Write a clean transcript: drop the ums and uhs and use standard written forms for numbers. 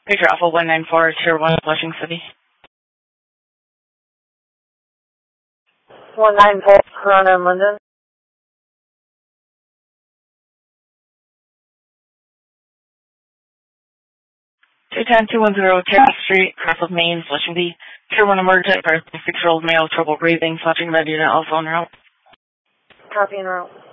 Victor Alpha 194, Tier 1, Flushing City. 194, Corona, London. 210-210, Terrace Street, Castle, Maine, Flushing B. Tier 1 emergency, 6-year-old male, trouble breathing, flashing red unit, also en route. Copy en route.